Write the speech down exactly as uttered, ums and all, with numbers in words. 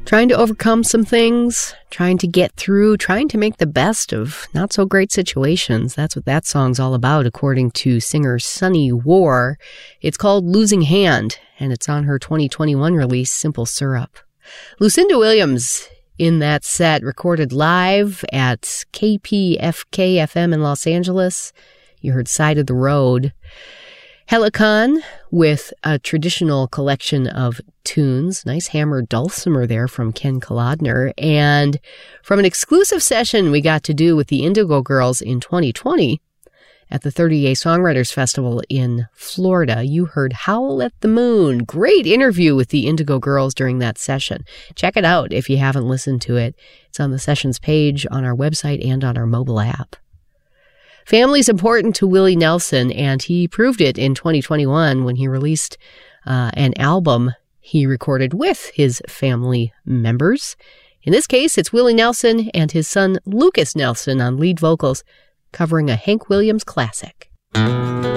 Trying to overcome some things, trying to get through, trying to make the best of not-so-great situations. That's what that song's all about, according to singer Sunny War. It's called Losing Hand, and it's on her twenty twenty-one release, Simple Syrup. Lucinda Williams in that set, recorded live at K P F K F M in Los Angeles. You heard Side of the Road. Helicon with a traditional collection of tunes. Nice hammered dulcimer there from Ken Kolodner. And from an exclusive session we got to do with the Indigo Girls in twenty twenty at the thirty A Songwriters Festival in Florida, you heard Howl at the Moon. Great interview with the Indigo Girls during that session. Check it out if you haven't listened to it. It's on the sessions page on our website and on our mobile app. Family's important to Willie Nelson, and he proved it in twenty twenty-one when he released uh, an album he recorded with his family members. In this case, it's Willie Nelson and his son Lucas Nelson on lead vocals, covering a Hank Williams classic.